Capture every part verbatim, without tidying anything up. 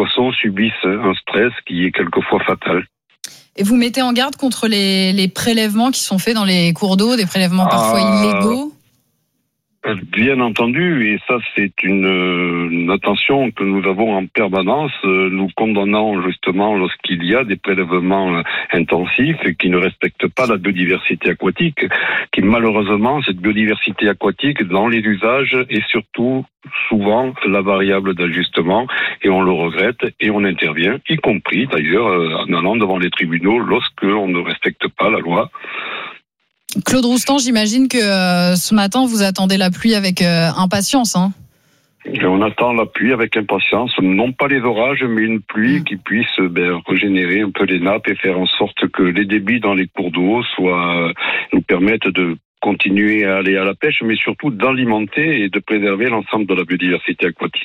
poissons subissent un stress qui est quelquefois fatal. Et vous mettez en garde contre les, les prélèvements qui sont faits dans les cours d'eau, des prélèvements parfois ah, illégaux ? Bien entendu, et ça c'est une, une attention que nous avons en permanence. Nous condamnons justement lorsqu'il y a des prélèvements intensifs et qui ne respectent pas la biodiversité aquatique, qui malheureusement, cette biodiversité aquatique dans les usages est surtout souvent la variable d'ajustement, et on le regrette et on intervient, y compris d'ailleurs en allant devant les tribunaux lorsque on ne respecte pas la loi. Claude Roustan, j'imagine que euh, ce matin, vous attendez la pluie avec euh, impatience. Hein. Et on attend la pluie avec impatience, non pas les orages, mais une pluie mmh. qui puisse ben, régénérer un peu les nappes et faire en sorte que les débits dans les cours d'eau soient, euh, nous permettent de continuer à aller à la pêche, mais surtout d'alimenter et de préserver l'ensemble de la biodiversité aquatique.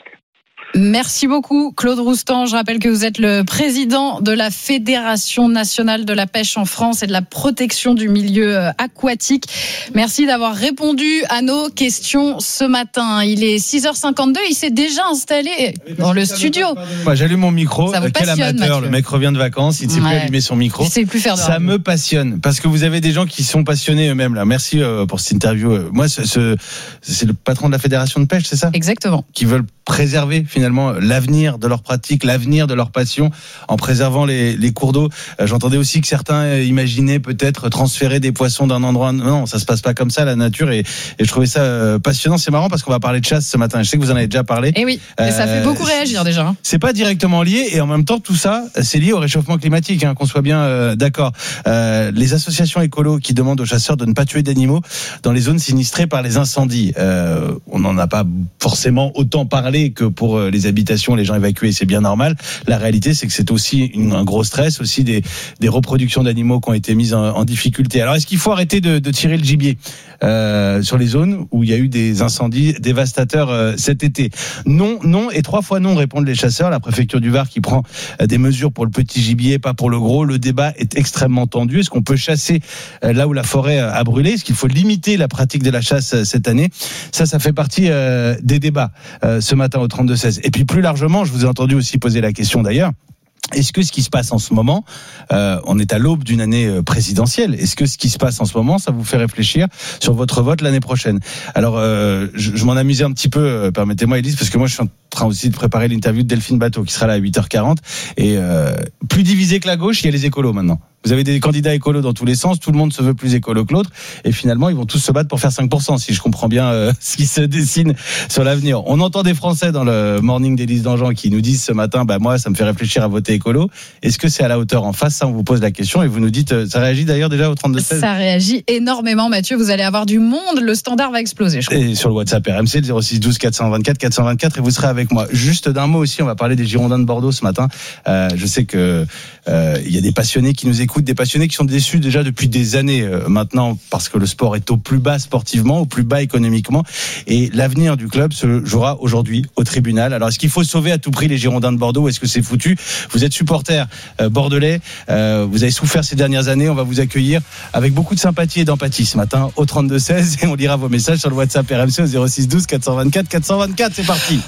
Merci beaucoup Claude Roustan. Je rappelle que vous êtes le président de la Fédération nationale de la pêche en France et de la protection du milieu aquatique. Merci d'avoir répondu à nos questions ce matin. Il est six heures cinquante-deux, il s'est déjà installé dans le studio. Moi, j'allume mon micro. Ça vous Quel amateur, Mathieu. Le mec revient de vacances, il ne sait ouais. plus allumer son micro. Il sait plus faire de Ça radio. me passionne parce que vous avez des gens qui sont passionnés eux-mêmes là. Merci pour cette interview. Moi, ce, ce, c'est le patron de la Fédération de pêche, c'est ça ? Exactement. Qui veulent préserver finalement l'avenir de leur pratique, l'avenir de leur passion en préservant les, les cours d'eau. Euh, j'entendais aussi que certains imaginaient peut-être transférer des poissons d'un endroit. Non, ça se passe pas comme ça, la nature. Et, et je trouvais ça euh, passionnant. C'est marrant parce qu'on va parler de chasse ce matin. Je sais que vous en avez déjà parlé. Et oui, et ça fait beaucoup réagir déjà. C'est pas directement lié et en même temps tout ça, c'est lié au réchauffement climatique. Hein, qu'on soit bien euh, d'accord. Euh, les associations écolos qui demandent aux chasseurs de ne pas tuer d'animaux dans les zones sinistrées par les incendies. Euh, on n'en a pas forcément autant parlé que pour les habitations, les gens évacués, c'est bien normal. La réalité, c'est que c'est aussi une, un gros stress, aussi des, des reproductions d'animaux qui ont été mises en, en difficulté. Alors, est-ce qu'il faut arrêter de, de tirer le gibier euh, sur les zones où il y a eu des incendies dévastateurs euh, cet été ? Non, non et trois fois non, répondent les chasseurs. La préfecture du Var qui prend euh, des mesures pour le petit gibier, pas pour le gros. Le débat est extrêmement tendu. Est-ce qu'on peut chasser euh, là où la forêt a brûlé ? Est-ce qu'il faut limiter la pratique de la chasse euh, cette année ? Ça, ça fait partie euh, des débats euh, ce matin au trente-deux seize. Et puis plus largement, je vous ai entendu aussi poser la question d'ailleurs, est-ce que ce qui se passe en ce moment, euh, on est à l'aube d'une année présidentielle, est-ce que ce qui se passe en ce moment, ça vous fait réfléchir sur votre vote l'année prochaine ? Alors, euh, je, je m'en amusais un petit peu, euh, permettez-moi Élise, parce que moi je suis en train aussi de préparer l'interview de Delphine Bateau, qui sera là à huit heures quarante, et euh, plus divisé que la gauche, il y a les écolos maintenant. Vous avez des candidats écolos dans tous les sens, tout le monde se veut plus écolo que l'autre, et finalement ils vont tous se battre pour faire cinq pour cent, si je comprends bien euh, ce qui se dessine sur l'avenir. On entend des Français dans le morning d'Élise Dangean qui nous disent ce matin, bah moi ça me fait réfléchir à voter écolo. Est-ce que c'est à la hauteur en face ? Ça, on vous pose la question et vous nous dites, ça réagit d'ailleurs déjà au trente-deux seize ? Ça réagit énormément, Mathieu, vous allez avoir du monde, le standard va exploser, je crois. Et sur le WhatsApp R M C, le zéro six douze quatre cent vingt-quatre quatre cent vingt-quatre, et vous serez avec moi. Juste d'un mot aussi, on va parler des Girondins de Bordeaux ce matin. Euh, je sais que euh, il y a des passionnés qui nous écoutent, des passionnés qui sont déçus déjà depuis des années euh, maintenant, parce que le sport est au plus bas sportivement, au plus bas économiquement, et l'avenir du club se jouera aujourd'hui au tribunal. Alors est-ce qu'il faut sauver à tout prix les Girondins de Bordeaux ? Est-ce que c'est foutu ? Vous êtes supporter euh, bordelais, euh, vous avez souffert ces dernières années, on va vous accueillir avec beaucoup de sympathie et d'empathie ce matin au trente-deux seize, et on lira vos messages sur le WhatsApp R M C au zéro six douze quatre cent vingt-quatre quatre cent vingt-quatre. C'est parti.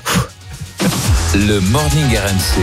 Le Morning R M C.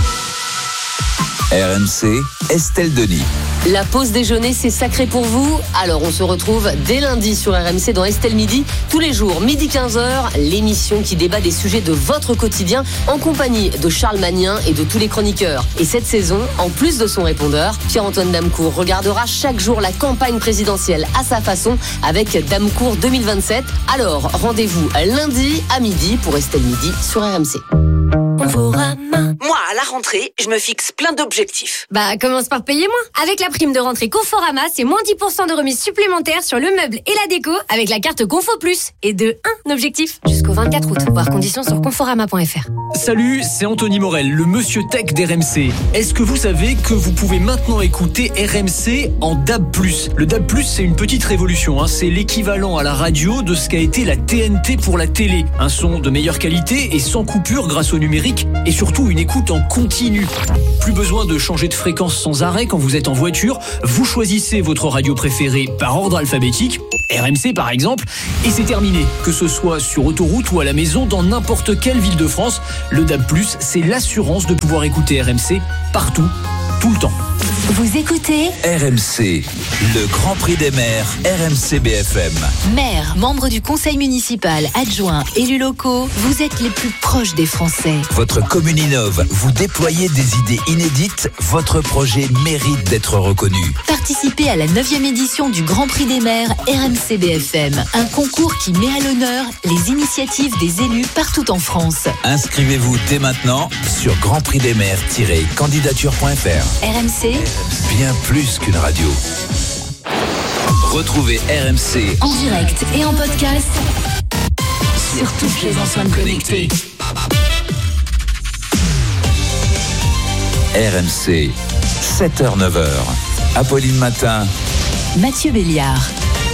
R M C, Estelle Denis. La pause déjeuner, c'est sacré pour vous. Alors on se retrouve dès lundi sur R M C dans Estelle Midi. Tous les jours, midi quinze heures, l'émission qui débat des sujets de votre quotidien en compagnie de Charles Magnin et de tous les chroniqueurs. Et cette saison, en plus de son répondeur, Pierre-Antoine Damecourt regardera chaque jour la campagne présidentielle à sa façon avec Damecourt deux mille vingt-sept. Alors rendez-vous lundi à midi pour Estelle Midi sur R M C. Moi, à la rentrée, je me fixe plein d'objectifs. Bah, commence par payer moins. Avec la prime de rentrée Conforama, c'est moins dix pour cent de remise supplémentaire sur le meuble et la déco avec la carte Confo Plus. Et de un objectif jusqu'au vingt-quatre août. Voir conditions sur conforama point f r. Salut, c'est Anthony Morel, le monsieur tech d'R M C. Est-ce que vous savez que vous pouvez maintenant écouter R M C en D A B plus ? Le D A B plus, c'est une petite révolution. Hein. C'est l'équivalent à la radio de ce qu'a été la T N T pour la télé. Un son de meilleure qualité et sans coupure grâce au numérique. Et surtout une écoute en continu. Plus besoin de changer de fréquence sans arrêt quand vous êtes en voiture. Vous choisissez votre radio préférée par ordre alphabétique R M C par exemple, et c'est terminé. Que ce soit sur autoroute ou à la maison, dans n'importe quelle ville de France, le D A B plus, c'est l'assurance de pouvoir écouter R M C partout, tout le temps. Vous écoutez R M C, le Grand Prix des maires, R M C B F M. Maire, membre du conseil municipal, adjoint, élus locaux, vous êtes les plus proches des Français. Votre commune innove, vous déployez des idées inédites, votre projet mérite d'être reconnu. Participez à la neuvième édition du Grand Prix des maires R M C B F M, un concours qui met à l'honneur les initiatives des élus partout en France. Inscrivez-vous dès maintenant sur grand prix des maires tiret candidature point f r. R M C, bien plus qu'une radio. Retrouvez R M C en direct et en podcast sur toutes les enceintes connectées. R M C, sept heures neuf heures. Apolline Matin, Mathieu Béliard.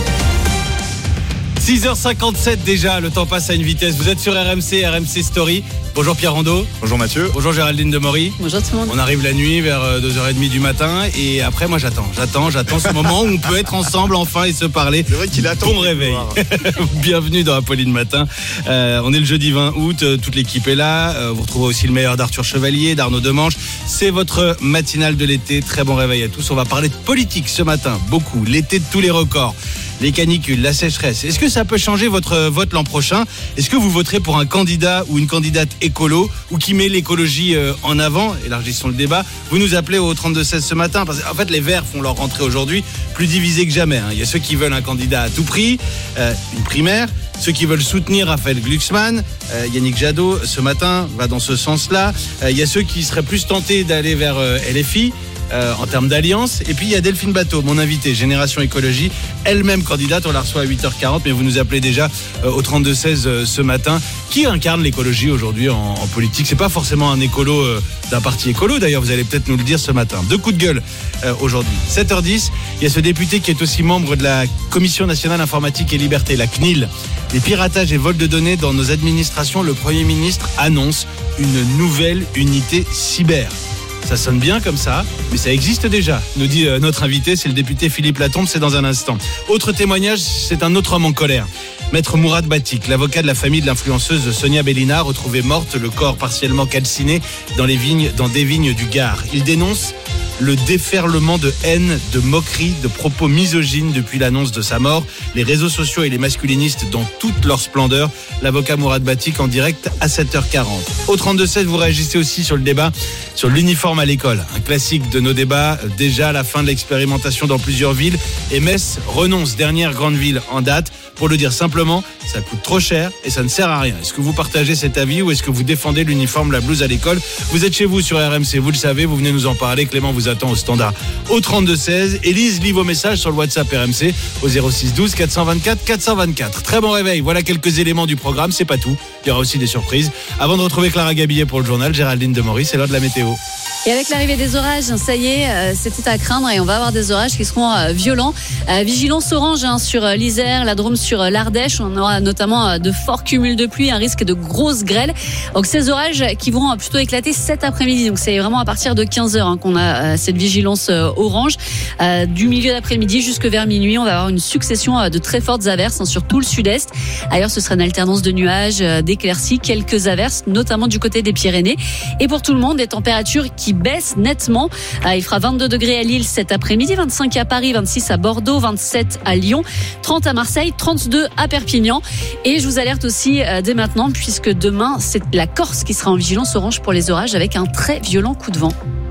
six heures cinquante-sept déjà, le temps passe à une vitesse. Vous êtes sur R M C, R M C Story. Bonjour Pierre Rondeau. Bonjour Mathieu. Bonjour Géraldine Demory. Bonjour tout le monde. On arrive la nuit vers deux heures trente du matin et après moi j'attends, j'attends, j'attends ce moment où on peut être ensemble enfin et se parler. C'est vrai qu'il attend. Bon réveil. Bienvenue dans Apolline Matin. Euh, on est le jeudi vingt août, toute l'équipe est là. Euh, vous retrouvez aussi le meilleur d'Arthur Chevalier, d'Arnaud Demanche. C'est votre matinale de l'été. Très bon réveil à tous. On va parler de politique ce matin, beaucoup. L'été de tous les records. Les canicules, la sécheresse. Est-ce que ça peut changer votre vote l'an prochain ? Est-ce que vous voterez pour un candidat ou une candidate écolo ou qui met l'écologie en avant ? Élargissons le débat. Vous nous appelez au trente-deux seize ce matin parce qu'en fait les Verts font leur rentrée aujourd'hui plus divisés que jamais. Il y a ceux qui veulent un candidat à tout prix, euh, une primaire. Ceux qui veulent soutenir Raphaël Glucksmann, euh, Yannick Jadot ce matin va dans ce sens-là. Euh, il y a ceux qui seraient plus tentés d'aller vers euh, L F I. Euh, en termes d'alliance. Et puis il y a Delphine Bateau, mon invité, Génération Écologie, elle-même candidate, on la reçoit à huit heures quarante, mais vous nous appelez déjà euh, au trente-deux seize euh, ce matin. Qui incarne l'écologie aujourd'hui en, en politique ? C'est pas forcément un écolo euh, d'un parti écolo, d'ailleurs vous allez peut-être nous le dire ce matin. Deux coups de gueule euh, aujourd'hui. sept heures dix, il y a ce député qui est aussi membre de la Commission Nationale Informatique et Liberté, la C N I L. Les piratages et vols de données dans nos administrations, le Premier ministre annonce une nouvelle unité cyber. Ça sonne bien comme ça, mais ça existe déjà, nous dit euh, notre invité, c'est le député Philippe Latombe, c'est dans un instant. Autre témoignage, c'est un autre homme en colère. Maître Mourad Batik, l'avocat de la famille de l'influenceuse Sonia Bellina, retrouvée morte, le corps partiellement calciné dans, les vignes, dans des vignes du Gard. Il dénonce le déferlement de haine, de moquerie, de propos misogynes depuis l'annonce de sa mort. Les réseaux sociaux et les masculinistes dans toute leur splendeur. L'avocat Mourad Batik en direct à sept heures quarante. Au trente-deux seize, vous réagissez aussi sur le débat sur l'uniforme à l'école. Un classique de nos débats, déjà à la fin de l'expérimentation dans plusieurs villes. Et Metz renonce, dernière grande ville en date. Pour le dire simplement, ça coûte trop cher et ça ne sert à rien. Est-ce que vous partagez cet avis ou est-ce que vous défendez l'uniforme, la blouse à l'école ? Vous êtes chez vous sur R M C, vous le savez, vous venez nous en parler. Clément vous attend au standard au trente-deux seize. Élise lit vos messages sur le WhatsApp R M C au zéro six douze quatre cent vingt-quatre quatre cent vingt-quatre. Très bon réveil, voilà quelques éléments du programme, c'est pas tout. Il y aura aussi des surprises. Avant de retrouver Clara Gabillet pour le journal, Géraldine Demory, c'est l'heure de la météo. Et avec l'arrivée des orages, ça y est, euh, c'était à craindre et on va avoir des orages qui seront euh, violents. Euh, vigilance orange hein, sur euh, l'Isère, la Drôme, sur euh, l'Ardèche. On aura notamment euh, de forts cumuls de pluie, un risque de grosses grêles. Donc ces orages qui vont euh, plutôt éclater cet après-midi. Donc c'est vraiment à partir de quinze heures hein, qu'on a euh, cette vigilance euh, orange. Euh, du milieu d'après-midi jusque vers minuit, on va avoir une succession euh, de très fortes averses hein, sur tout le sud-est. Ailleurs, ce sera une alternance de nuages, euh, d'éclaircies, quelques averses, notamment du côté des Pyrénées. Et pour tout le monde, des températures qui baisse nettement. Il fera vingt-deux degrés à Lille cet après-midi, vingt-cinq à Paris, vingt-six à Bordeaux, vingt-sept à Lyon, trente à Marseille, trente-deux à Perpignan. Et je vous alerte aussi dès maintenant, puisque demain, c'est la Corse qui sera en vigilance orange pour les orages avec un très violent coup de vent.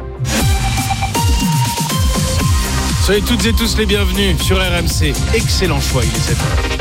Soyez toutes et tous les bienvenus sur R M C. Excellent choix, il est sept heures.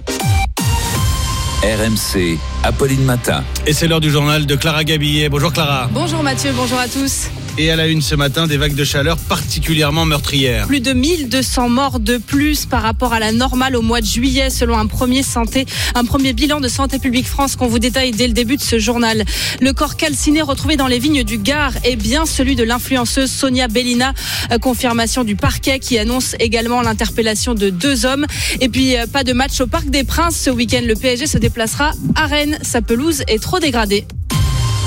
R M C, Apolline Matin. Et c'est l'heure du journal de Clara Gabillet. Bonjour Clara. Bonjour Mathieu, bonjour à tous. Et à la une ce matin, des vagues de chaleur particulièrement meurtrières. Plus de mille deux cents morts de plus par rapport à la normale au mois de juillet, selon un premier, santé, un premier bilan de Santé publique France qu'on vous détaille dès le début de ce journal. Le corps calciné retrouvé dans les vignes du Gard est bien celui de l'influenceuse Sonia Bellina. Confirmation du parquet qui annonce également l'interpellation de deux hommes. Et puis, pas de match au Parc des Princes ce week-end. Le P S G se déplacera à Rennes. Sa pelouse est trop dégradée.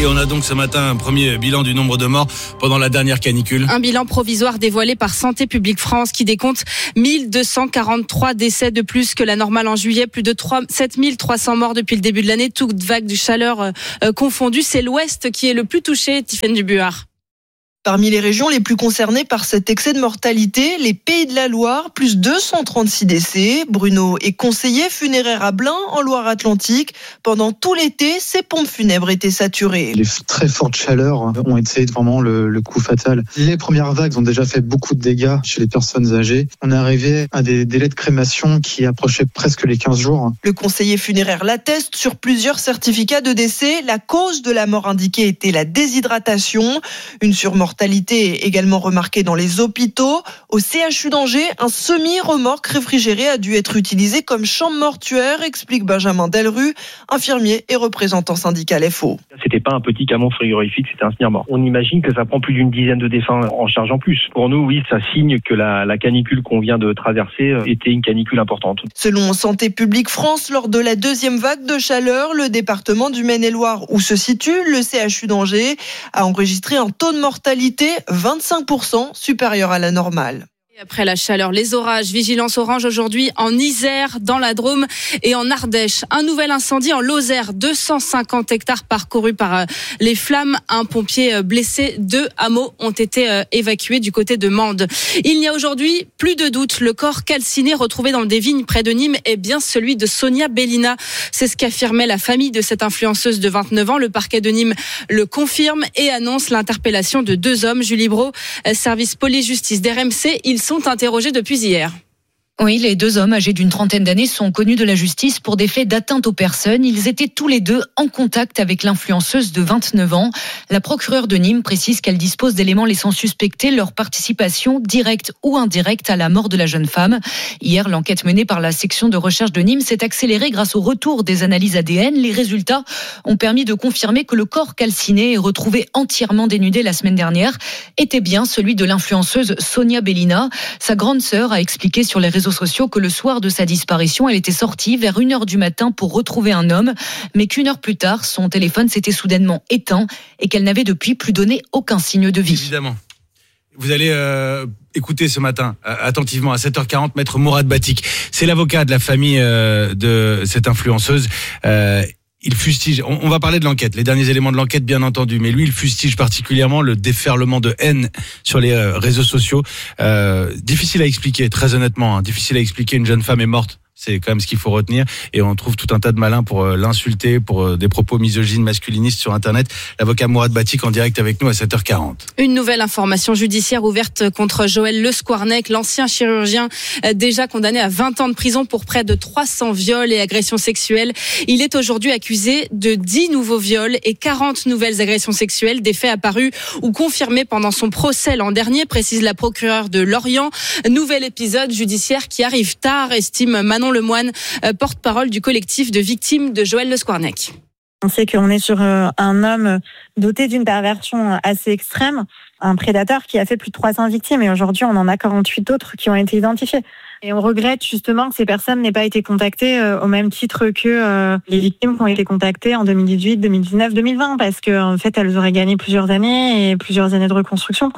Et on a donc ce matin un premier bilan du nombre de morts pendant la dernière canicule. Un bilan provisoire dévoilé par Santé publique France qui décompte mille deux cent quarante-trois décès de plus que la normale en juillet. Plus de sept mille trois cents morts depuis le début de l'année, toutes vagues de chaleur euh, confondues. C'est l'Ouest qui est le plus touché, Tiffaine Dubuart. Parmi les régions les plus concernées par cet excès de mortalité, les Pays de la Loire, plus deux cent trente-six décès. Bruno est conseiller funéraire à Blain, en Loire-Atlantique. Pendant tout l'été, ces pompes funèbres étaient saturées. Les très fortes chaleurs ont été vraiment le, le coup fatal. Les premières vagues ont déjà fait beaucoup de dégâts chez les personnes âgées. On est arrivé à des délais de crémation qui approchaient presque les quinze jours. Le conseiller funéraire l'atteste sur plusieurs certificats de décès. La cause de la mort indiquée était la déshydratation. Une surmortalité Mortalité également remarquée dans les hôpitaux. Au C H U d'Angers, un semi-remorque réfrigéré a dû être utilisé comme chambre mortuaire, explique Benjamin Delru, infirmier et représentant syndical F O. C'était pas un petit camion frigorifique, c'était un semi-remorque. On imagine que ça prend plus d'une dizaine de défunts en charge en plus. Pour nous, oui, ça signe que la, la canicule qu'on vient de traverser était une canicule importante. Selon Santé publique France, lors de la deuxième vague de chaleur, le département du Maine-et-Loire, où se situe le C H U d'Angers, a enregistré un taux de mortalité vingt-cinq pour cent supérieur à la normale. Après la chaleur, les orages, vigilance orange aujourd'hui en Isère, dans la Drôme et en Ardèche. Un nouvel incendie en Lozère, deux cent cinquante hectares parcourus par les flammes. Un pompier blessé, deux hameaux ont été évacués du côté de Mende. Il n'y a aujourd'hui plus de doute. Le corps calciné retrouvé dans des vignes près de Nîmes est bien celui de Sonia Bellina. C'est ce qu'affirmait la famille de cette influenceuse de vingt-neuf ans. Le parquet de Nîmes le confirme et annonce l'interpellation de deux hommes. Julie Brault, service police-justice d'R M C. Ils sont interrogés depuis hier. Oui, les deux hommes âgés d'une trentaine d'années sont connus de la justice pour des faits d'atteinte aux personnes. Ils étaient tous les deux en contact avec l'influenceuse de vingt-neuf ans. La procureure de Nîmes précise qu'elle dispose d'éléments laissant suspecter leur participation directe ou indirecte à la mort de la jeune femme. Hier, l'enquête menée par la section de recherche de Nîmes s'est accélérée grâce au retour des analyses A D N. Les résultats ont permis de confirmer que le corps calciné et retrouvé entièrement dénudé la semaine dernière était bien celui de l'influenceuse Sonia Bellina. Sa grande sœur a expliqué sur les réseaux sociaux que le soir de sa disparition, elle était sortie vers une heure du matin pour retrouver un homme, mais qu'une heure plus tard, son téléphone s'était soudainement éteint et qu'elle n'avait depuis plus donné aucun signe de vie. Évidemment. Vous allez euh, écouter ce matin, euh, attentivement, à sept heures quarante, Maître Mourad Batik. C'est l'avocat de la famille euh, de cette influenceuse. Euh, Il fustige, on va parler de l'enquête, les derniers éléments de l'enquête bien entendu, mais lui il fustige particulièrement le déferlement de haine sur les réseaux sociaux. Euh, difficile à expliquer, très honnêtement, hein, difficile à expliquer, une jeune femme est morte. C'est quand même ce qu'il faut retenir. Et on trouve tout un tas de malins pour l'insulter, pour des propos misogynes, masculinistes sur Internet. L'avocat Mourad Batik en direct avec nous à sept heures quarante. Une nouvelle information judiciaire ouverte contre Joël Le Squarnec, l'ancien chirurgien déjà condamné à vingt ans de prison pour près de trois cents viols et agressions sexuelles. Il est aujourd'hui accusé de dix nouveaux viols et quarante nouvelles agressions sexuelles, des faits apparus ou confirmés pendant son procès l'an dernier, précise la procureure de Lorient. Nouvel épisode judiciaire qui arrive tard, estime Manon Lemoine, porte-parole du collectif de victimes de Joël Le Squarnec. On sait qu'on est sur un homme doté d'une perversion assez extrême, un prédateur qui a fait plus de trois cents victimes et aujourd'hui on en a quarante-huit autres qui ont été identifiées. Et on regrette justement que ces personnes n'aient pas été contactées au même titre que les victimes qui ont été contactées en deux mille dix-huit, deux mille dix-neuf, deux mille vingt parce qu'en fait elles auraient gagné plusieurs années et plusieurs années de reconstruction.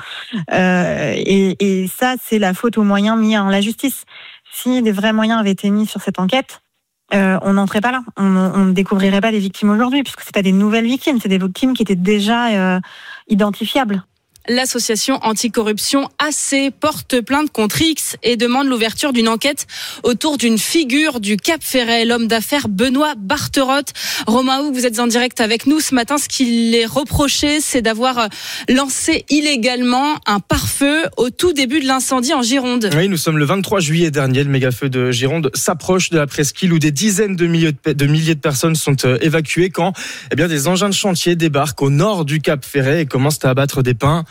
Euh, et, et ça c'est la faute aux moyens mis en la justice. Si des vrais moyens avaient été mis sur cette enquête, euh, on n'entrait pas là. On, on ne découvrirait pas des victimes aujourd'hui, puisque c'est pas des nouvelles victimes, c'est des victimes qui étaient déjà euh, identifiables. L'association anticorruption A C porte plainte contre X et demande l'ouverture d'une enquête autour d'une figure du Cap Ferret, l'homme d'affaires Benoît Barterotte. Romain Houck, vous êtes en direct avec nous ce matin. Ce qu'il est reproché, c'est d'avoir lancé illégalement un pare-feu au tout début de l'incendie en Gironde. Oui, nous sommes le vingt-trois juillet dernier. Le méga-feu de Gironde s'approche de la presqu'île où des dizaines de milliers de, de milliers de personnes sont évacuées quand eh bien, des engins de chantier débarquent au nord du Cap Ferret et commencent à abattre des pins.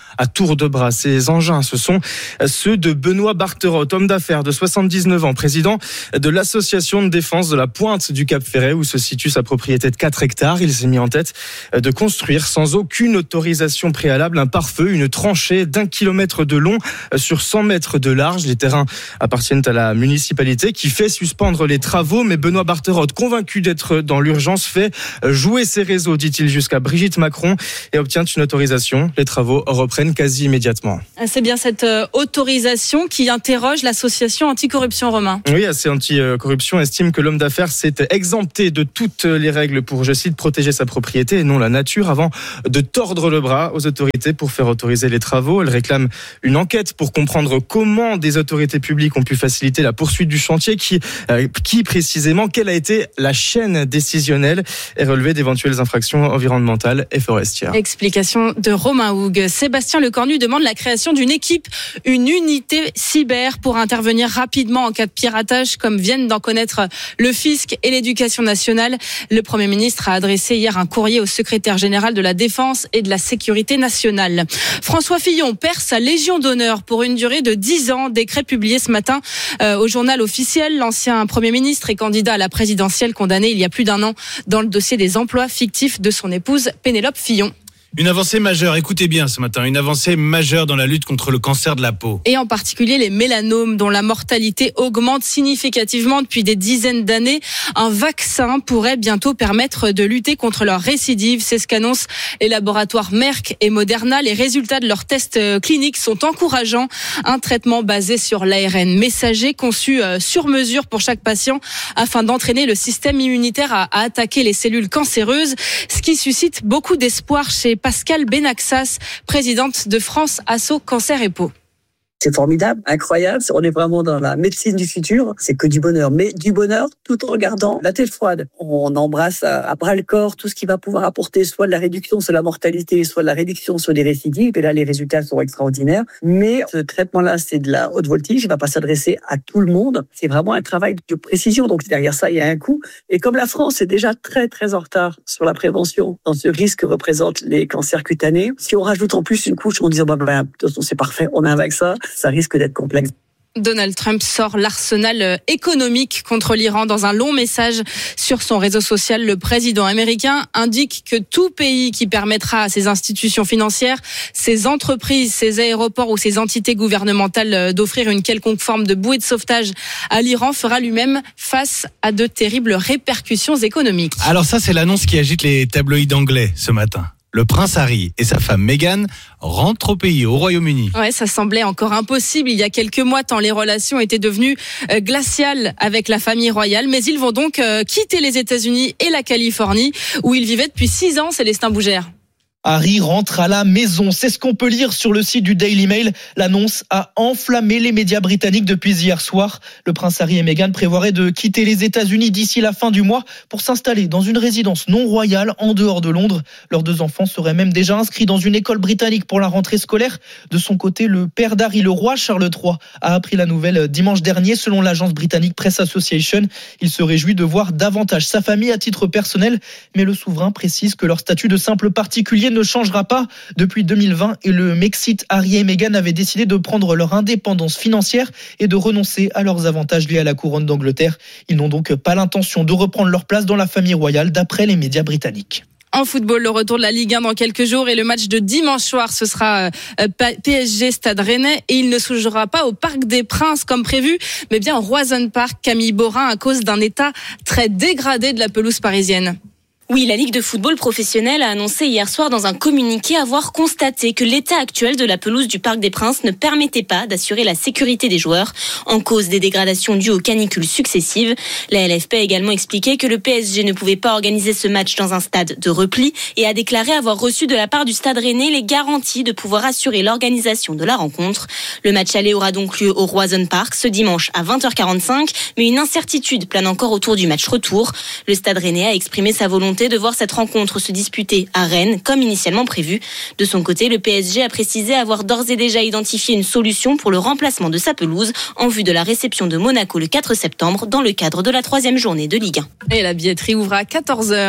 à tour de bras. Ces engins, ce sont ceux de Benoît Barterotte, homme d'affaires de soixante-dix-neuf ans, président de l'association de défense de la Pointe du Cap Ferret, où se situe sa propriété de quatre hectares. Il s'est mis en tête de construire sans aucune autorisation préalable un pare-feu, une tranchée d'un kilomètre de long sur cent mètres de large. Les terrains appartiennent à la municipalité qui fait suspendre les travaux, mais Benoît Barterotte, convaincu d'être dans l'urgence, fait jouer ses réseaux, dit-il, jusqu'à Brigitte Macron et obtient une autorisation. Les travaux reprennent quasi immédiatement. C'est bien cette autorisation qui interroge l'association anticorruption, Romain. Oui, assez anticorruption estime que l'homme d'affaires s'est exempté de toutes les règles pour, je cite, protéger sa propriété et non la nature avant de tordre le bras aux autorités pour faire autoriser les travaux. Elle réclame une enquête pour comprendre comment des autorités publiques ont pu faciliter la poursuite du chantier, qui, euh, qui précisément, quelle a été la chaîne décisionnelle et relever d'éventuelles infractions environnementales et forestières. Explication de Romain Houg. Sébastien Lecornu demande la création d'une équipe, une unité cyber pour intervenir rapidement en cas de piratage, comme viennent d'en connaître le fisc et l'éducation nationale. Le Premier ministre a adressé hier un courrier au secrétaire général de la Défense et de la Sécurité nationale. François Fillon perd sa Légion d'honneur pour une durée de dix ans. Décret publié ce matin euh, au journal officiel. L'ancien Premier ministre et candidat à la présidentielle condamné il y a plus d'un an dans le dossier des emplois fictifs de son épouse Pénélope Fillon. Une avancée majeure, écoutez bien ce matin, une avancée majeure dans la lutte contre le cancer de la peau. Et en particulier les mélanomes dont la mortalité augmente significativement depuis des dizaines d'années. Un vaccin pourrait bientôt permettre de lutter contre leur récidive. C'est ce qu'annoncent les laboratoires Merck et Moderna. Les résultats de leurs tests cliniques sont encourageants. Un traitement basé sur l'A R N messager conçu sur mesure pour chaque patient afin d'entraîner le système immunitaire à, à attaquer les cellules cancéreuses. Ce qui suscite beaucoup d'espoir chez Pascal Benaxas, présidente de France Asso Cancer et Peau. C'est formidable, incroyable. On est vraiment dans la médecine du futur. C'est que du bonheur, mais du bonheur tout en regardant la tête froide. On embrasse à bras le corps tout ce qui va pouvoir apporter soit de la réduction sur la mortalité, soit de la réduction sur les récidives. Et là, les résultats sont extraordinaires. Mais ce traitement-là, c'est de la haute voltige. Il ne va pas s'adresser à tout le monde. C'est vraiment un travail de précision. Donc derrière ça, il y a un coût. Et comme la France est déjà très, très en retard sur la prévention, dans ce risque que représentent les cancers cutanés, si on rajoute en plus une couche en disant, bah, bah, de toute façon, c'est parfait, on a un vaccin, ça risque d'être complexe. Donald Trump sort l'arsenal économique contre l'Iran. Dans un long message sur son réseau social, le président américain indique que tout pays qui permettra à ses institutions financières, ses entreprises, ses aéroports ou ses entités gouvernementales d'offrir une quelconque forme de bouée de sauvetage à l'Iran fera lui-même face à de terribles répercussions économiques. Alors ça, c'est l'annonce qui agite les tabloïds anglais ce matin. Le prince Harry et sa femme Meghan rentrent au pays, au Royaume-Uni. Ouais, ça semblait encore impossible il y a quelques mois, tant les relations étaient devenues euh, glaciales avec la famille royale. Mais ils vont donc euh, quitter les États-Unis et la Californie, où ils vivaient depuis six ans, Célestin Bougère. Harry rentre à la maison. C'est ce qu'on peut lire sur le site du Daily Mail. L'annonce a enflammé les médias britanniques depuis hier soir. Le prince Harry et Meghan prévoiraient de quitter les États-Unis d'ici la fin du mois pour s'installer dans une résidence non royale en dehors de Londres. Leurs deux enfants seraient même déjà inscrits dans une école britannique pour la rentrée scolaire. De son côté, le père d'Harry, le roi Charles trois, a appris la nouvelle dimanche dernier. Selon l'agence britannique Press Association, il se réjouit de voir davantage sa famille à titre personnel. Mais le souverain précise que leur statut de simple particulier ne changera pas. Depuis deux mille vingt et le Brexit, Harry et Meghan avaient décidé de prendre leur indépendance financière et de renoncer à leurs avantages liés à la couronne d'Angleterre. Ils n'ont donc pas l'intention de reprendre leur place dans la famille royale, d'après les médias britanniques. En football, le retour de la Ligue un dans quelques jours et le match de dimanche soir, ce sera P S G Stade Rennais et il ne se jouera pas au Parc des Princes comme prévu, mais bien au Roison Park, Camille Borin, à cause d'un état très dégradé de la pelouse parisienne. Oui, la Ligue de football professionnel a annoncé hier soir dans un communiqué avoir constaté que l'état actuel de la pelouse du Parc des Princes ne permettait pas d'assurer la sécurité des joueurs, en cause des dégradations dues aux canicules successives. La L F P a également expliqué que le P S G ne pouvait pas organiser ce match dans un stade de repli et a déclaré avoir reçu de la part du Stade Rennais les garanties de pouvoir assurer l'organisation de la rencontre. Le match aller aura donc lieu au Roison Park ce dimanche à vingt heures quarante-cinq, mais une incertitude plane encore autour du match retour. Le Stade Rennais a exprimé sa volonté de voir cette rencontre se disputer à Rennes, comme initialement prévu. De son côté, le P S G a précisé avoir d'ores et déjà identifié une solution pour le remplacement de sa pelouse en vue de la réception de Monaco le quatre septembre dans le cadre de la troisième journée de Ligue un. Et la billetterie ouvre à quatorze heures.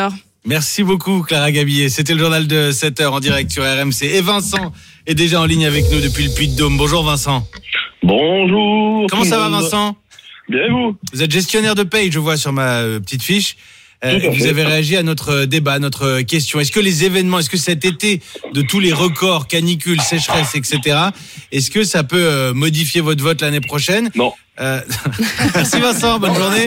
Merci beaucoup Clara Gabillet. C'était le journal de sept heures en direct sur R M C. Et Vincent est déjà en ligne avec nous depuis le Puy-de-Dôme. Bonjour Vincent. Bonjour. Comment ça va Vincent ? Bien et vous ? Vous êtes gestionnaire de paye, je vois sur ma euh, petite fiche. Euh, vous avez réagi à notre débat, à notre question. Est-ce que les événements, est-ce que cet été de tous les records, canicules, sécheresse, et cetera, est-ce que ça peut euh, modifier votre vote l'année prochaine ? Non. Euh... Merci Vincent, bonne journée.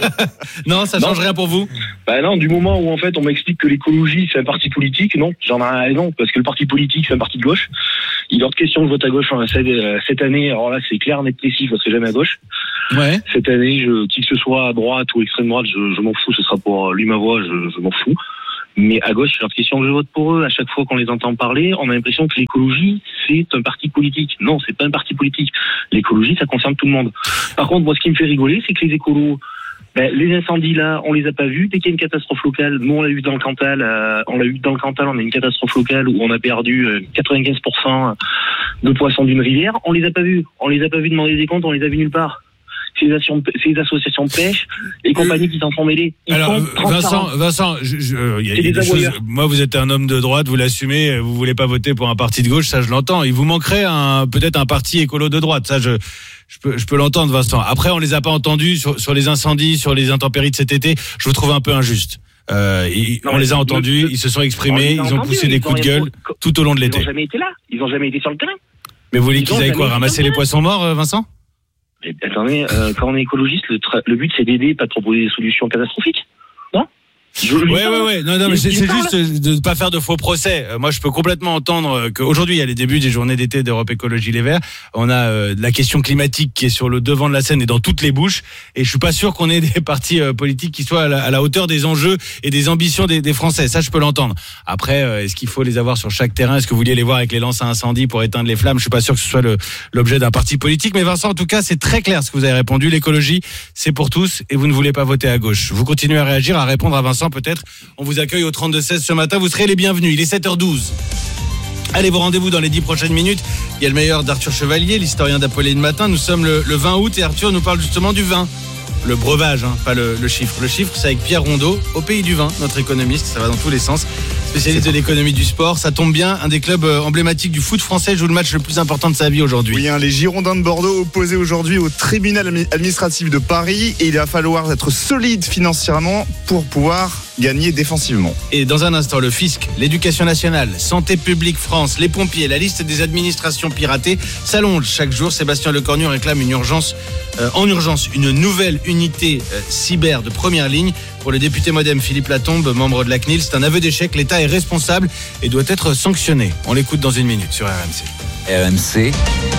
Non, ça change non. rien pour vous ? Bah non, du moment où en fait on m'explique que l'écologie c'est un parti politique, non, j'en ai raison, parce que le parti politique c'est un parti de gauche. Il est hors de question de vote à gauche cette année, alors là c'est clair, net, précis, je voterai jamais à gauche. Ouais. Cette année, je, qui que ce soit à droite ou extrême droite, je, je m'en fous, ce sera pour lui ma voix, je, je m'en fous. Mais à gauche, c'est hors de question que je vote pour eux. À chaque fois qu'on les entend parler, on a l'impression que l'écologie, c'est un parti politique. Non, c'est pas un parti politique. L'écologie, ça concerne tout le monde. Par contre, moi, ce qui me fait rigoler, c'est que les écolos, ben, les incendies là, on les a pas vus. Dès qu'il y a une catastrophe locale, nous on l'a eu dans le Cantal, euh, on l'a eu dans le Cantal, on a une catastrophe locale où on a perdu euh, quatre-vingt-quinze pour cent de poissons d'une rivière. On les a pas vus. On les a pas vus demander des comptes, on les a vus nulle part. C'est les associations de pêche, les compagnies qui s'en sont mêlées. Ils Alors, sont Vincent, Vincent, je, je, y a, y a des choses, moi, vous êtes un homme de droite, vous l'assumez, vous voulez pas voter pour un parti de gauche, ça, je l'entends. Il vous manquerait un, peut-être un parti écolo de droite, ça, je, je peux, je peux l'entendre, Vincent. Après, on les a pas entendus sur, sur les incendies, sur les intempéries de cet été. Je vous trouve un peu injuste. Euh, ils, non, on les a entendus, le, ils se sont exprimés, ils ont poussé des coups de gueule pour, tout au long de l'été. Ils ont jamais été là, ils ont jamais été sur le terrain. Mais vous voulez qu'ils aillent quoi, ramasser les poissons morts, Vincent? Mais attendez, euh, quand on est écologiste, le, tra- le but c'est d'aider, pas de proposer des solutions catastrophiques, non ? Je, ouais, ouais, ouais, ouais. Non, non, mais c'est, c'est juste de ne pas faire de faux procès. Euh, moi, je peux complètement entendre qu'aujourd'hui, il y a les débuts des journées d'été d'Europe Écologie Les Verts. On a euh, la question climatique qui est sur le devant de la scène et dans toutes les bouches. Et je suis pas sûr qu'on ait des partis euh, politiques qui soient à la, à la hauteur des enjeux et des ambitions des, des Français. Ça, je peux l'entendre. Après, euh, est-ce qu'il faut les avoir sur chaque terrain ? Est-ce que vous vouliez les voir avec les lances à incendie pour éteindre les flammes ? Je suis pas sûr que ce soit le, l'objet d'un parti politique. Mais Vincent, en tout cas, c'est très clair ce que vous avez répondu. L'écologie, c'est pour tous et vous ne voulez pas voter à gauche. Vous continuez à réagir, à répondre à Vincent peut-être. On vous accueille au trente-deux seize ce matin, vous serez les bienvenus. Il est sept heures douze. Allez, vos rendez-vous dans les dix prochaines minutes. Il y a le meilleur d'Arthur Chevalier, l'historien d'Apolline Matin. Nous sommes le, le vingt août et Arthur nous parle justement du vin. Le breuvage, hein, pas le, le chiffre. Le chiffre, c'est avec Pierre Rondeau, au pays du vin, notre économiste. Ça va dans tous les sens. Spécialiste de l'économie du sport. Ça tombe bien, un des clubs emblématiques du foot français joue le match le plus important de sa vie aujourd'hui. Oui, hein, les Girondins de Bordeaux opposés aujourd'hui au tribunal administratif de Paris. Et il va falloir être solide financièrement pour pouvoir gagner défensivement. Et dans un instant, le fisc, l'éducation nationale, Santé publique France, les pompiers, la liste des administrations piratées s'allonge chaque jour. Sébastien Lecornu réclame une urgence, euh, en urgence, une nouvelle unité euh, cyber de première ligne. Pour le député modem Philippe Latombe, membre de la C N I L, c'est un aveu d'échec. L'État est responsable et doit être sanctionné. On l'écoute dans une minute sur R M C. R M C,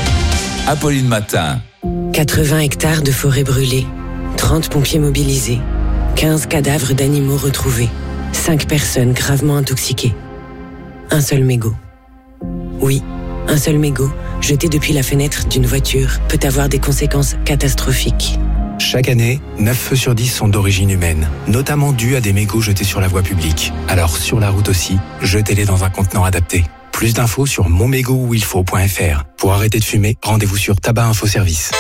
Apolline Matin. quatre-vingts hectares de forêt brûlée, trente pompiers mobilisés, quinze cadavres d'animaux retrouvés, cinq personnes gravement intoxiquées. Un seul mégot. Oui, un seul mégot, jeté depuis la fenêtre d'une voiture, peut avoir des conséquences catastrophiques. Chaque année, neuf feux sur dix sont d'origine humaine, notamment dus à des mégots jetés sur la voie publique. Alors sur la route aussi, jetez-les dans un contenant adapté. Plus d'infos sur mon mégot où il faut point f r. Pour arrêter de fumer, rendez-vous sur Tabac Info Service.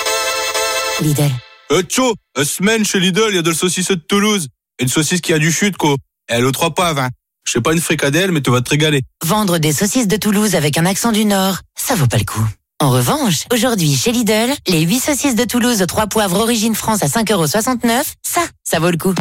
Lidl. Euh, tcho, une semaine chez Lidl, il y a de la saucisse de Toulouse. Une saucisse qui a du chute, quoi. Elle est aux trois poivres, hein. Je sais pas une fricadelle, mais tu vas te régaler. Vendre des saucisses de Toulouse avec un accent du Nord, ça vaut pas le coup. En revanche, aujourd'hui chez Lidl, les huit saucisses de Toulouse aux trois poivres origine France à cinq euros soixante-neuf, ça, ça vaut le coup.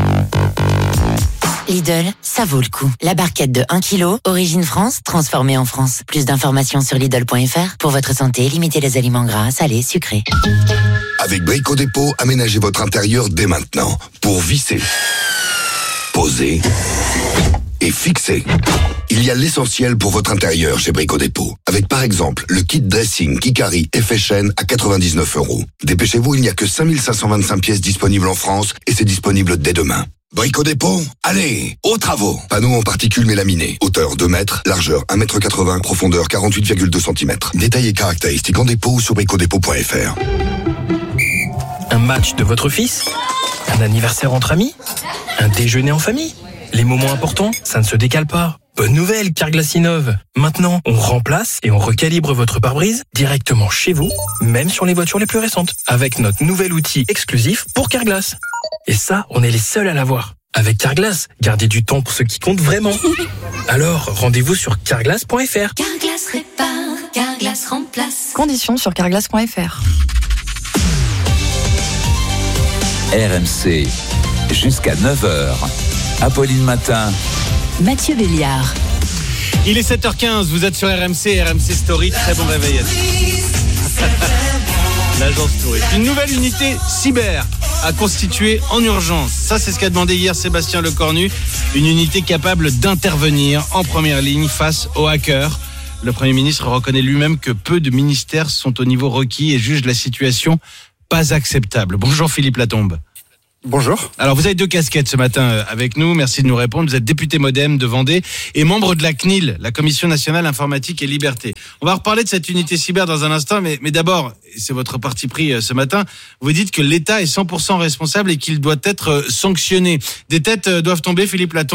Lidl, ça vaut le coup. La barquette de un kilo, origine France, transformée en France. Plus d'informations sur Lidl point f r. Pour votre santé, limitez les aliments gras, salés, sucrés. Avec Brico Dépôt, aménagez votre intérieur dès maintenant pour visser, poser et fixer. Il y a l'essentiel pour votre intérieur chez Brico Dépôt. Avec par exemple le kit dressing Kikari Effet Chêne à quatre-vingt-dix-neuf euros. Dépêchez-vous, il n'y a que cinq mille cinq cent vingt-cinq pièces disponibles en France et c'est disponible dès demain. Brico Dépôt, allez, aux travaux. Panneaux en particules mélaminées. Hauteur deux mètres, largeur un mètre quatre-vingts, profondeur quarante-huit virgule deux centimètres. Détails et caractéristiques en dépôt ou sur brico dépôt point f r. Un match de votre fils ? Un anniversaire entre amis ? Un déjeuner en famille ? Les moments importants, ça ne se décale pas. Bonne nouvelle, Carglass innove. Maintenant, on remplace et on recalibre votre pare-brise directement chez vous, même sur les voitures les plus récentes, avec notre nouvel outil exclusif pour Carglass. Et ça, on est les seuls à l'avoir. Avec Carglass, gardez du temps pour ce qui compte vraiment. Alors, rendez-vous sur carglass point f r. Carglass répare, Carglass remplace. Conditions sur carglass point f r. R M C, jusqu'à neuf heures. Apolline Matin. Mathieu Béliard. Il est sept heures quinze, vous êtes sur R M C, R M C Story, très bon réveil. L'agence touriste. Une nouvelle unité cyber à constituer en urgence. Ça, c'est ce qu'a demandé hier Sébastien Lecornu. Une unité capable d'intervenir en première ligne face aux hackers. Le Premier ministre reconnaît lui-même que peu de ministères sont au niveau requis et juge la situation pas acceptable. Bonjour Philippe Latombe. Bonjour. Alors vous avez deux casquettes ce matin avec nous, merci de nous répondre. Vous êtes député Modem de Vendée et membre de la C N I L, la Commission Nationale Informatique et Liberté. On va reparler de cette unité cyber dans un instant, mais, mais d'abord, c'est votre parti pris ce matin, vous dites que l'État est cent pour cent responsable et qu'il doit être sanctionné. Des têtes doivent tomber, Philippe Latombe ?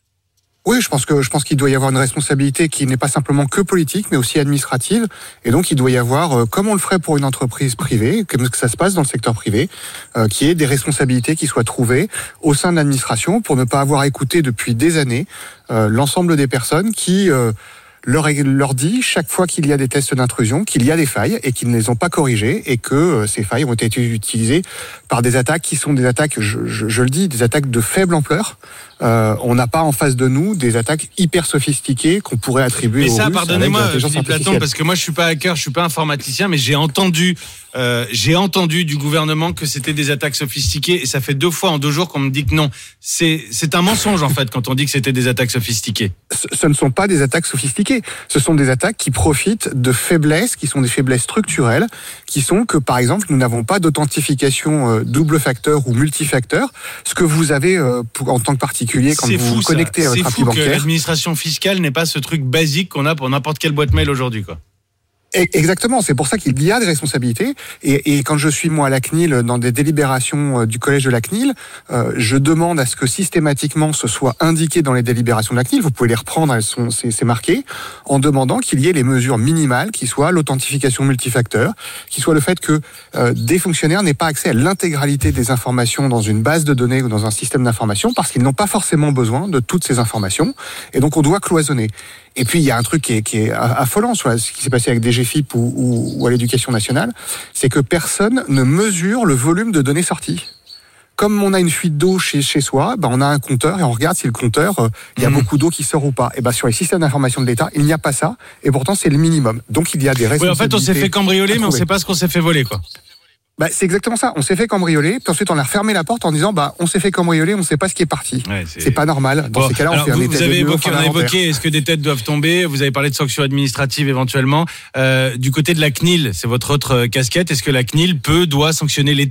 Oui, je pense que je pense qu'il doit y avoir une responsabilité qui n'est pas simplement que politique, mais aussi administrative. Et donc, il doit y avoir, comme on le ferait pour une entreprise privée, comme ça se passe dans le secteur privé, euh, qui est des responsabilités qui soient trouvées au sein de l'administration pour ne pas avoir écouté depuis des années euh, l'ensemble des personnes qui euh, leur, leur dit chaque fois qu'il y a des tests d'intrusion qu'il y a des failles et qu'ils ne les ont pas corrigées et que euh, ces failles ont été utilisées par des attaques qui sont des attaques, je, je, je le dis, des attaques de faible ampleur. Euh, on n'a pas en face de nous des attaques hyper sophistiquées qu'on pourrait attribuer aux Russes. Mais ça, pardonnez-moi, Philippe Latombe, parce que moi, je suis pas hacker, je suis pas informaticien, mais j'ai entendu, euh, j'ai entendu du gouvernement que c'était des attaques sophistiquées, et ça fait deux fois en deux jours qu'on me dit que non. C'est, c'est un mensonge en fait quand on dit que c'était des attaques sophistiquées. Ce, ce ne sont pas des attaques sophistiquées. Ce sont des attaques qui profitent de faiblesses, qui sont des faiblesses structurelles, qui sont que par exemple nous n'avons pas d'authentification euh, double facteur ou multifacteur, ce que vous avez euh, pour, en tant que particulier. Quand c'est vous fou, vous connectez ça. à votre c'est appli fou bancaire. Que l'administration fiscale n'ait pas ce truc basique qu'on a pour n'importe quelle boîte mail aujourd'hui, quoi. Exactement, c'est pour ça qu'il y a des responsabilités. Et, et quand je suis moi à la C N I L, dans des délibérations du collège de la C N I L, euh, je demande à ce que systématiquement ce soit indiqué dans les délibérations de la C N I L. Vous pouvez les reprendre, elles sont, c'est, c'est marqué, en demandant qu'il y ait les mesures minimales, qui soient l'authentification multifacteur, qui soit le fait que euh, des fonctionnaires n'aient pas accès à l'intégralité des informations dans une base de données ou dans un système d'information, parce qu'ils n'ont pas forcément besoin de toutes ces informations. Et donc on doit cloisonner. Et puis il y a un truc qui est, qui est affolant sur ce qui s'est passé avec D G F I P ou, ou, ou à l'Éducation nationale, c'est que personne ne mesure le volume de données sorties. Comme on a une fuite d'eau chez, chez soi, ben on a un compteur et on regarde si le compteur, euh, il y a mmh. beaucoup d'eau qui sort ou pas. Et ben sur les systèmes d'information de l'État, il n'y a pas ça, et pourtant c'est le minimum. Donc il y a des responsabilités. Oui, en fait, on s'est fait cambrioler, mais on ne sait pas ce qu'on s'est fait voler, quoi. Bah, c'est exactement ça. On s'est fait cambrioler, puis ensuite on a refermé la porte en disant bah on s'est fait cambrioler, on ne sait pas ce qui est parti. Ouais, c'est... c'est pas normal. Dans bon, ces cas-là, on fait vous, un vous état avez de lieu, évoqué, on a évoqué, est-ce que des têtes doivent tomber ? Vous avez parlé de sanctions administratives éventuellement. Euh, du côté de la C N I L, c'est votre autre casquette. Est-ce que la C N I L peut, doit sanctionner l'État ?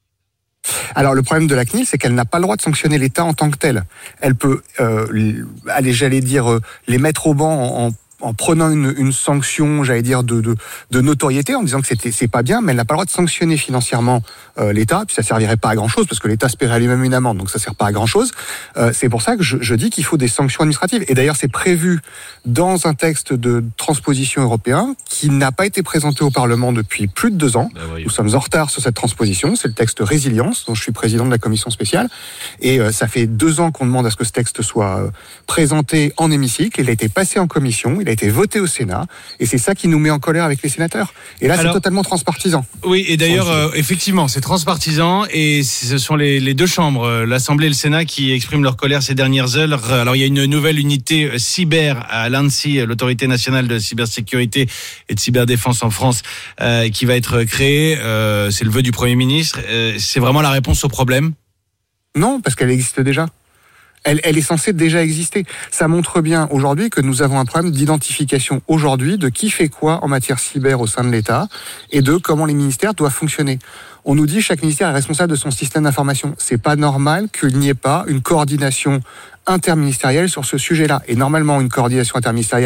Alors le problème de la C N I L, c'est qu'elle n'a pas le droit de sanctionner l'État en tant que tel. Elle peut, euh, aller, j'allais dire, euh, les mettre au banc en, en en prenant une, une sanction, j'allais dire, de, de, de notoriété, en disant que c'était, c'est pas bien, mais elle n'a pas le droit de sanctionner financièrement euh, l'État, puis ça servirait pas à grand-chose, parce que l'État se paierait lui-même une amende, donc ça sert pas à grand-chose. Euh, c'est pour ça que je, je dis qu'il faut des sanctions administratives. Et d'ailleurs, c'est prévu dans un texte de transposition européen qui n'a pas été présenté au Parlement depuis plus de deux ans. Ben oui. Nous sommes en retard sur cette transposition. C'est le texte Résilience, dont je suis président de la commission spéciale. Et euh, ça fait deux ans qu'on demande à ce que ce texte soit euh, présenté en hémicycle. Il a été passé en commission, il a été voté au Sénat, et c'est ça qui nous met en colère avec les sénateurs. Et là, Alors, c'est totalement transpartisan. Oui, et d'ailleurs, euh, effectivement, c'est transpartisan, et ce sont les, les deux chambres, l'Assemblée et le Sénat, qui expriment leur colère ces dernières heures. Alors, il y a une nouvelle unité cyber à l'ANSSI, l'Autorité nationale de cybersécurité et de cyberdéfense en France, euh, qui va être créée. Euh, c'est le vœu du Premier ministre. Euh, c'est vraiment la réponse au problème ? Non, parce qu'elle existe déjà. Elle, elle est censée déjà exister. Ça montre bien aujourd'hui que nous avons un problème d'identification aujourd'hui de qui fait quoi en matière cyber au sein de l'État et de comment les ministères doivent fonctionner. On nous dit que chaque ministère est responsable de son système d'information. C'est pas normal qu'il n'y ait pas une coordination interministérielle sur ce sujet-là. Et normalement, une coordination interministérielle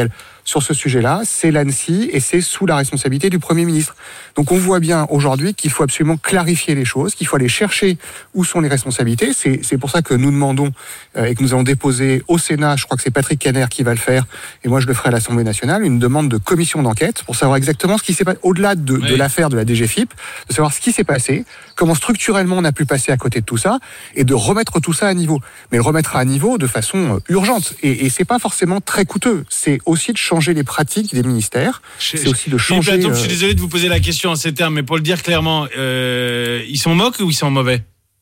sur ce sujet-là, c'est l'ANSSI et c'est sous la responsabilité du Premier ministre. Donc on voit bien aujourd'hui qu'il faut absolument clarifier les choses, qu'il faut aller chercher où sont les responsabilités. C'est, c'est pour ça que nous demandons euh, et que nous allons déposer au Sénat, je crois que c'est Patrick Kanner qui va le faire, et moi je le ferai à l'Assemblée nationale, une demande de commission d'enquête pour savoir exactement ce qui s'est passé, au-delà de, oui. de l'affaire de la D G F I P, de savoir ce qui s'est passé, comment structurellement on a pu passer à côté de tout ça, et de remettre tout ça à niveau. Mais le remettre à niveau de façon urgente. Et, et c'est pas forcément très coûteux. C'est aussi de changer les pratiques des ministères. Je, c'est aussi de changer. Philippe Latombe, euh... je suis désolé de vous poser la question en ces termes, mais pour le dire clairement, euh, ils sont moques ou ils sont mauvais?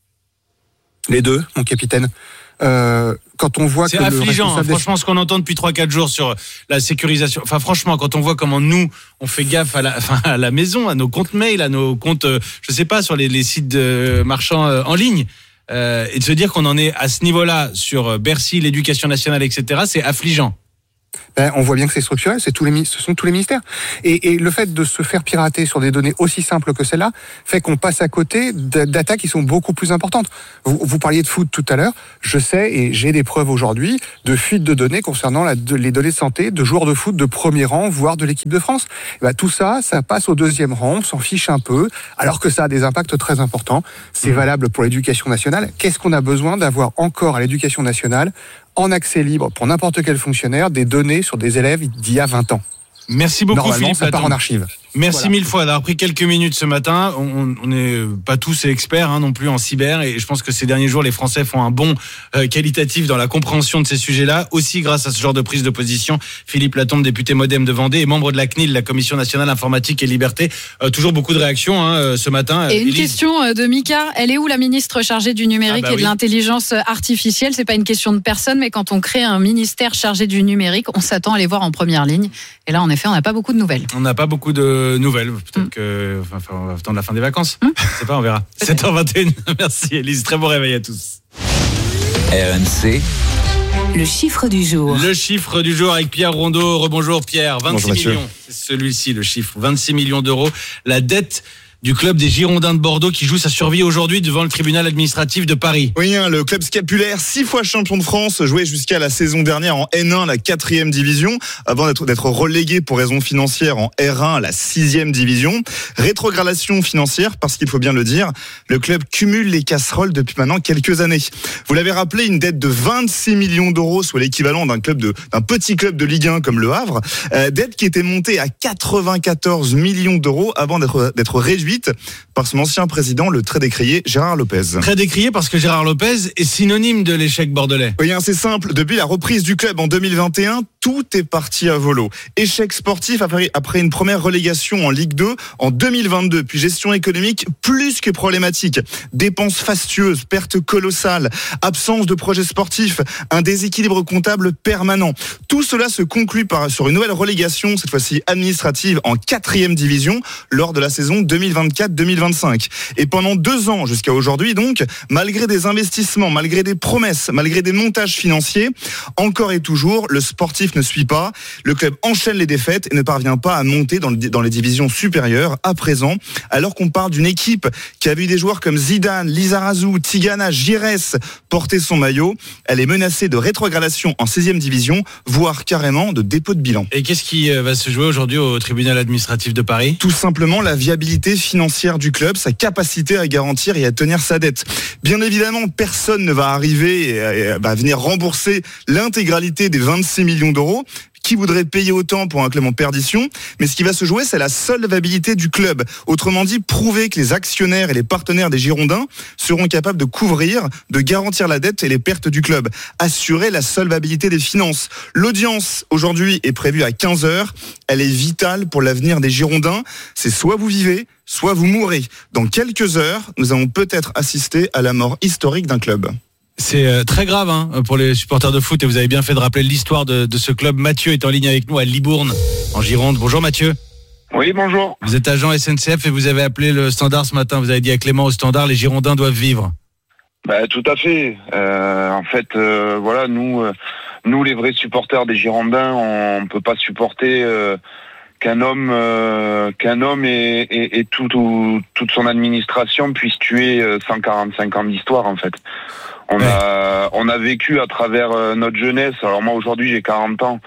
Les deux, mon capitaine. Euh, quand on voit c'est que affligeant, hein, des... franchement, ce qu'on entend depuis trois quatre jours sur la sécurisation. Enfin, franchement, quand on voit comment nous, on fait gaffe à la, enfin, à la maison, à nos comptes mail, à nos comptes, euh, je sais pas, sur les, les sites de marchands euh, en ligne, euh, et de se dire qu'on en est à ce niveau-là sur Bercy, l'éducation nationale, et cetera, c'est affligeant. Ben, on voit bien que c'est structurel, c'est tous les, ce sont tous les ministères. Et, et le fait de se faire pirater sur des données aussi simples que celle-là fait qu'on passe à côté d'attaques qui sont beaucoup plus importantes. Vous, vous parliez de foot tout à l'heure. Je sais, et j'ai des preuves aujourd'hui, de fuite de données concernant la, de, les données de santé de joueurs de foot de premier rang, voire de l'équipe de France. Ben, tout ça, ça passe au deuxième rang, on s'en fiche un peu, alors que ça a des impacts très importants. C'est valable pour l'éducation nationale. Qu'est-ce qu'on a besoin d'avoir encore à l'éducation nationale en accès libre pour n'importe quel fonctionnaire des données sur des élèves d'il y a vingt ans? Merci beaucoup, Normalement, Philippe. Ça part en archive. Merci voilà. mille fois d'avoir pris quelques minutes ce matin. On n'est pas tous experts hein, non plus en cyber, et je pense que ces derniers jours, les Français font un bond euh, qualitatif dans la compréhension de ces sujets-là, aussi grâce à ce genre de prise de position. Philippe Latombe, député MoDem de Vendée et membre de la C N I L, la Commission nationale informatique et liberté. Euh, toujours beaucoup de réactions hein, ce matin. Et une Élise. question de Mika, elle est où la ministre chargée du numérique ah bah et de oui. l'intelligence artificielle? C'est pas une question de personne, mais quand on crée un ministère chargé du numérique, on s'attend à les voir en première ligne. Et là, en effet, on n'a pas beaucoup de nouvelles. On n'a pas beaucoup de nouvelles. Peut-être mmh. que, enfin, on va attendre la fin des vacances. Mmh. Je sais pas, on verra. sept heures vingt et une. Merci, Élise. Très bon réveil à tous. R M C. Le chiffre du jour. Le chiffre du jour avec Pierre Rondeau. Rebonjour, Pierre. vingt-six Bonjour, millions. C'est celui-ci, le chiffre. vingt-six millions d'euros. La dette du club des Girondins de Bordeaux qui joue sa survie aujourd'hui devant le tribunal administratif de Paris. Oui, hein, le club scapulaire, six fois champion de France, jouait jusqu'à la saison dernière en N un, la quatrième division, avant d'être, d'être relégué pour raisons financières en R un, la sixième division. Rétrogradation financière, parce qu'il faut bien le dire, le club cumule les casseroles depuis maintenant quelques années. Vous l'avez rappelé, une dette de vingt-six millions d'euros, soit l'équivalent d'un club de, d'un petit club de Ligue un comme le Havre, euh, dette qui était montée à quatre-vingt-quatorze millions d'euros avant d'être, d'être réduite par son ancien président, le très décrié Gérard Lopez. Très décrié parce que Gérard Lopez est synonyme de l'échec bordelais. Oui, hein, c'est simple. Depuis la reprise du club en deux mille vingt et un, tout est parti à volo. Échec sportif après, après une première relégation en Ligue deux en deux mille vingt-deux, puis gestion économique plus que problématique. Dépenses fastueuses, pertes colossales, absence de projet sportif, un déséquilibre comptable permanent. Tout cela se conclut par, sur une nouvelle relégation, cette fois-ci administrative, en quatrième division, lors de la saison deux mille vingt-quatre deux mille vingt-cinq. Et pendant deux ans, jusqu'à aujourd'hui donc, malgré des investissements, malgré des promesses, malgré des montages financiers, encore et toujours, le sportif ne suit pas. Le club enchaîne les défaites et ne parvient pas à monter dans, le, dans les divisions supérieures à présent, alors qu'on parle d'une équipe qui a vu des joueurs comme Zidane, Lizarazu, Tigana, Giresse porter son maillot. Elle est menacée de rétrogradation en sixième division, voire carrément de dépôt de bilan. Et qu'est-ce qui va se jouer aujourd'hui au tribunal administratif de Paris ? Tout simplement la viabilité financière du club, sa capacité à garantir et à tenir sa dette. Bien évidemment, personne ne va arriver et va venir rembourser l'intégralité des vingt-six millions d'euros. Qui voudrait payer autant pour un club en perdition? Mais ce qui va se jouer, c'est la solvabilité du club. Autrement dit, prouver que les actionnaires et les partenaires des Girondins seront capables de couvrir, de garantir la dette et les pertes du club. Assurer la solvabilité des finances. L'audience, aujourd'hui, est prévue à quinze heures. Elle est vitale pour l'avenir des Girondins. C'est soit vous vivez, soit vous mourrez. Dans quelques heures, nous allons peut-être assister à la mort historique d'un club. C'est très grave hein, pour les supporters de foot et vous avez bien fait de rappeler l'histoire de, de ce club. Mathieu est en ligne avec nous à Libourne, en Gironde. Bonjour Mathieu. Oui, bonjour. Vous êtes agent S N C F et vous avez appelé le Standard ce matin. Vous avez dit à Clément au Standard, les Girondins doivent vivre. Bah, tout à fait. Euh, en fait, euh, voilà, nous, euh, nous les vrais supporters des Girondins, on ne peut pas supporter euh, qu'un homme, euh, qu'un homme et, et, et tout, tout, toute son administration puisse tuer cent quarante-cinq ans d'histoire en fait. On ouais. a on a vécu à travers notre jeunesse. Alors moi aujourd'hui j'ai quarante ans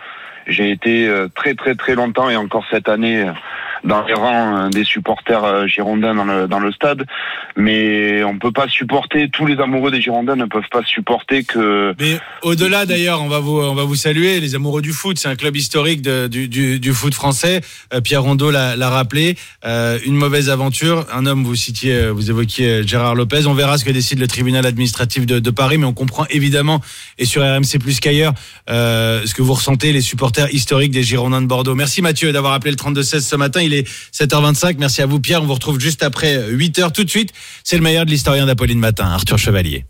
j'ai été très très très longtemps et encore cette année dans les rangs des supporters girondins dans le dans le stade, mais on peut pas supporter, tous les amoureux des Girondins ne peuvent pas supporter que. Mais au-delà d'ailleurs, on va vous on va vous saluer, les amoureux du foot, c'est un club historique de, du, du du foot français. Euh, Pierre Rondeau l'a, l'a rappelé, euh, une mauvaise aventure, un homme, vous citiez, vous évoquiez Gérard Lopez. On verra ce que décide le tribunal administratif de, de Paris, mais on comprend évidemment, et sur R M C plus qu'ailleurs, euh, ce que vous ressentez, les supporters historiques des Girondins de Bordeaux. Merci Mathieu d'avoir appelé le trente-deux seize ce matin. Il est sept heures vingt-cinq. Merci à vous Pierre. On vous retrouve juste après huit heures. Tout de suite, c'est le meilleur de l'historien d'Apolline Matin, Arthur Chevalier.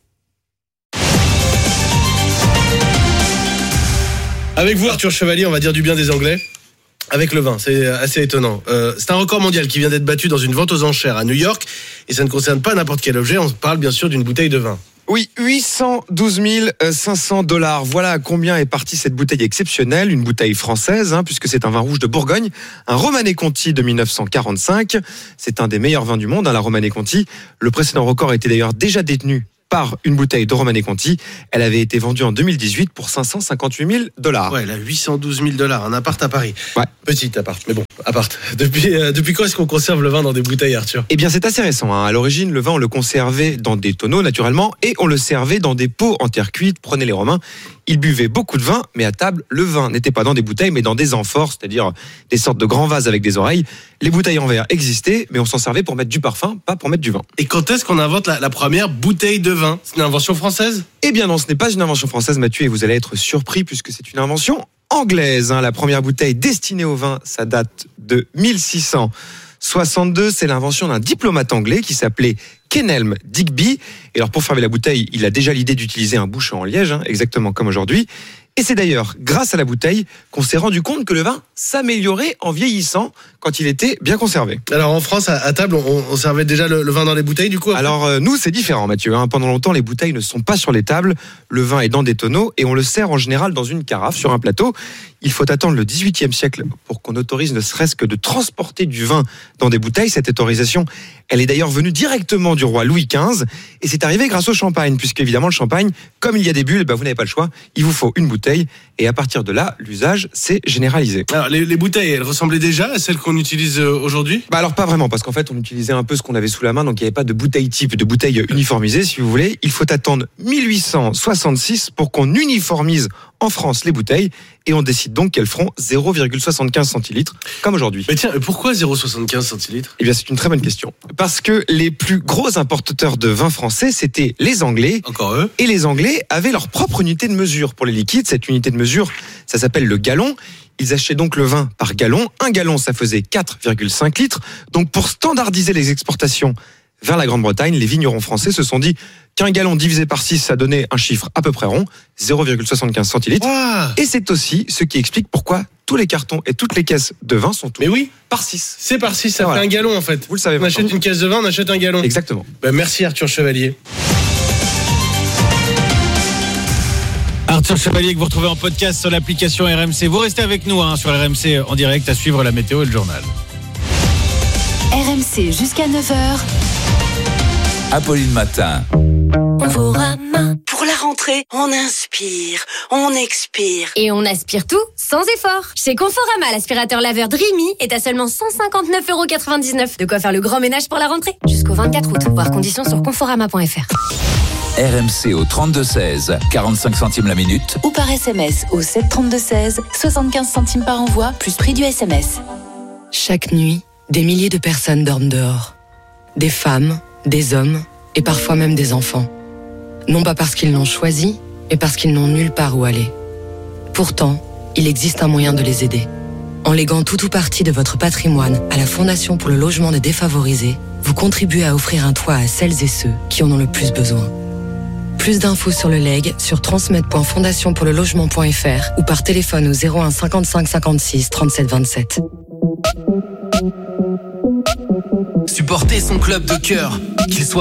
Avec vous Arthur Chevalier, on va dire du bien des Anglais. Avec le vin, c'est assez étonnant. Euh, c'est un record mondial qui vient d'être battu dans une vente aux enchères à New York. Et ça ne concerne pas n'importe quel objet. On parle bien sûr d'une bouteille de vin. Oui, huit cent douze mille cinq cents dollars. Voilà à combien est partie cette bouteille exceptionnelle, une bouteille française, hein, puisque c'est un vin rouge de Bourgogne, un Romanée Conti de dix-neuf cent quarante-cinq. C'est un des meilleurs vins du monde, hein, la Romanée Conti. Le précédent record était d'ailleurs déjà détenu par une bouteille de Romanée Conti. Elle avait été vendue en deux mille dix-huit pour cinq cent cinquante-huit mille dollars. Ouais, elle a huit cent douze mille dollars, un appart à Paris. Ouais. Petit appart, mais bon, appart. Depuis, euh, depuis quand est-ce qu'on conserve le vin dans des bouteilles, Arthur ? Eh bien, c'est assez récent. Hein. À l'origine, le vin, on le conservait dans des tonneaux, naturellement, et on le servait dans des pots en terre cuite. Prenez les Romains. Ils buvaient beaucoup de vin, mais à table, le vin n'était pas dans des bouteilles, mais dans des amphores, c'est-à-dire des sortes de grands vases avec des oreilles. Les bouteilles en verre existaient, mais on s'en servait pour mettre du parfum, pas pour mettre du vin. Et quand est-ce qu'on invente la, la première bouteille de vin ? C'est une invention française ? Eh bien non, ce n'est pas une invention française, Mathieu, et vous allez être surpris puisque c'est une invention anglaise. Hein. La première bouteille destinée au vin, ça date de mille six cent soixante-deux. C'est l'invention d'un diplomate anglais qui s'appelait Kenelm Digby. Et alors pour fermer la bouteille, il a déjà l'idée d'utiliser un bouchon en liège, hein, exactement comme aujourd'hui. Et c'est d'ailleurs grâce à la bouteille qu'on s'est rendu compte que le vin s'améliorait en vieillissant quand il était bien conservé. Alors en France, à, à table, on, on servait déjà le, le vin dans les bouteilles du coup après ? Alors euh, nous, c'est différent Mathieu. Hein. Pendant longtemps, les bouteilles ne sont pas sur les tables. Le vin est dans des tonneaux et on le sert en général dans une carafe sur un plateau. Il faut attendre le dix-huitième siècle pour qu'on autorise ne serait-ce que de transporter du vin dans des bouteilles. Cette autorisation, elle est d'ailleurs venue directement du roi Louis quinze et c'est arrivé grâce au champagne, puisque évidemment le champagne, comme il y a des bulles, ben vous n'avez pas le choix, il vous faut une bouteille et à partir de là, l'usage s'est généralisé. Alors les, les bouteilles, elles ressemblaient déjà à celles qu'on utilise aujourd'hui ? Bah alors pas vraiment, parce qu'en fait on utilisait un peu ce qu'on avait sous la main, donc il n'y avait pas de bouteille type, de bouteille uniformisée si vous voulez. Il faut attendre mille huit cent soixante-six pour qu'on uniformise en France les bouteilles et on décide donc qu'elles feront zéro virgule soixante-quinze centilitres comme aujourd'hui. Mais tiens, pourquoi zéro virgule soixante-quinze centilitres ? Eh bien c'est une très bonne question. Parce que les plus gros importateurs de vin français, c'était les Anglais. Encore eux. Et les Anglais avaient leur propre unité de mesure pour les liquides. Cette unité de mesure, ça s'appelle le gallon. Ils achetaient donc le vin par gallon. Un gallon, ça faisait quatre virgule cinq litres. Donc pour standardiser les exportations vers la Grande-Bretagne, les vignerons français se sont dit qu'un gallon divisé par six, ça donnait un chiffre à peu près rond, zéro virgule soixante-quinze centilitres. Wow. Et c'est aussi ce qui explique pourquoi tous les cartons et toutes les caisses de vin sont tous Mais oui. par six. C'est par six, ça voilà. fait un gallon en fait. Vous le savez. On achète maintenant. Une caisse de vin, on achète un gallon. Exactement. Ben, merci Arthur Chevalier. Arthur Chevalier que vous retrouvez en podcast sur l'application R M C. Vous restez avec nous hein, sur R M C en direct à suivre la météo et le journal. R M C jusqu'à neuf heures. Apolline Matin. Conforama. Pour la rentrée, on inspire, on expire. Et on aspire tout sans effort. Chez Conforama, l'aspirateur laveur Dreamy est à seulement cent cinquante-neuf euros quatre-vingt-dix-neuf. De quoi faire le grand ménage pour la rentrée. Jusqu'au vingt-quatre août. Voir conditions sur conforama point f r. R M C au trente-deux seize, quarante-cinq centimes la minute. Ou par S M S au sept trente-deux seize, soixante-quinze centimes par envoi, plus prix du S M S. Chaque nuit, des milliers de personnes dorment dehors. Des femmes, des hommes et parfois même des enfants. Non pas parce qu'ils l'ont choisi, mais parce qu'ils n'ont nulle part où aller. Pourtant, il existe un moyen de les aider. En léguant tout ou partie de votre patrimoine à la Fondation pour le logement des défavorisés, vous contribuez à offrir un toit à celles et ceux qui en ont le plus besoin. Plus d'infos sur le legs sur transmettre point fondation pour le logement point f r ou par téléphone au zéro un cinquante-cinq cinquante-six trente-sept vingt-sept. Supporter son club de cœur, qu'il soit